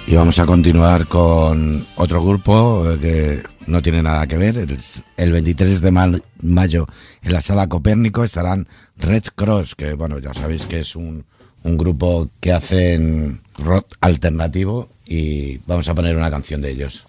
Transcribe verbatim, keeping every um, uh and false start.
Y vamos a continuar con otro grupo que no tiene nada que ver. El, el veintitrés de mayo en la Sala Copérnico estarán Red Cross, que bueno, ya sabéis que es un, un grupo que hacen rock alternativo, y vamos a poner una canción de ellos.